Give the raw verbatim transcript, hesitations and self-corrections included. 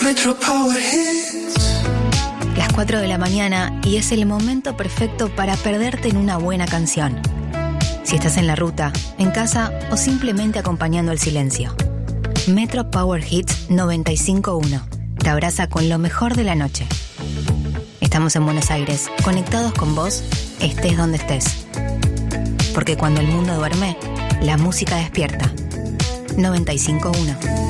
Metro Power Hits. Las cuatro de la mañana y es el momento perfecto para perderte en una buena canción. Si estás en la ruta, en casa o simplemente acompañando el silencio. Metro Power Hits noventa y cinco punto uno te abraza con lo mejor de la noche. Estamos en Buenos Aires, conectados con vos, estés donde estés. Porque cuando el mundo duerme, la música despierta. noventa y cinco punto uno